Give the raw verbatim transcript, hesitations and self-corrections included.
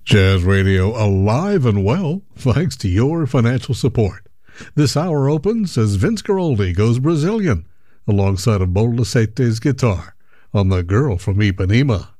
Jazz Radio alive and well thanks to your financial support. This hour opens as Vince Guaraldi goes Brazilian alongside of Bola Acete's guitar on The Girl from Ipanema.